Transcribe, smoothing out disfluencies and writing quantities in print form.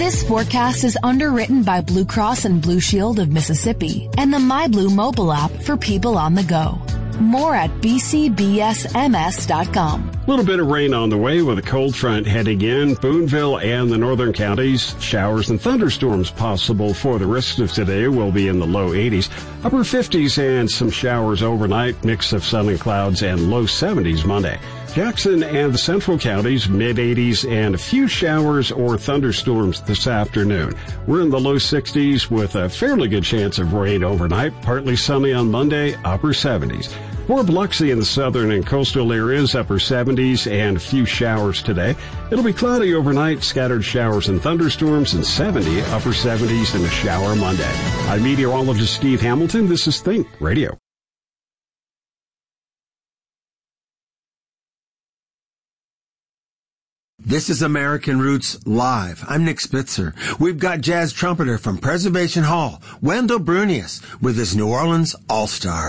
This forecast is underwritten by Blue Cross and Blue Shield of Mississippi and the MyBlue mobile app for people on the go. More at bcbsms.com. A little bit of rain on the way with a cold front heading in. Boonville and the northern counties, showers and thunderstorms possible for the rest of today will be in the low 80s, upper 50s and some showers overnight, mix of sun and clouds, and low 70s Monday. Jackson and the central counties, mid-80s and a few showers or thunderstorms this afternoon. We're in the low 60s with a fairly good chance of rain overnight, partly sunny on Monday, upper 70s. For Biloxi in the southern and coastal areas, upper 70s and a few showers today. It'll be cloudy overnight, scattered showers and thunderstorms, and 70, upper 70s and a shower Monday. I'm meteorologist Steve Hamilton. This is Think Radio. This is American Roots Live. I'm Nick Spitzer. We've got jazz trumpeter from Preservation Hall, Wendell Brunius, with his New Orleans All-Stars.